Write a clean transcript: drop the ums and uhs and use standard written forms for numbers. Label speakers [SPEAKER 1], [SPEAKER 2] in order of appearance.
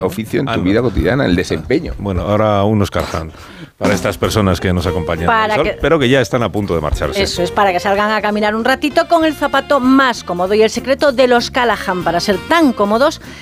[SPEAKER 1] oficio en tu vida cotidiana, el desempeño.
[SPEAKER 2] Bueno, ahora unos Callahan para estas personas que nos acompañan en el sol, pero que ya están a punto de marcharse.
[SPEAKER 3] Eso es, para que salgan a caminar un ratito con el zapato más cómodo. Y el secreto de los Callahan para ser tan cómodos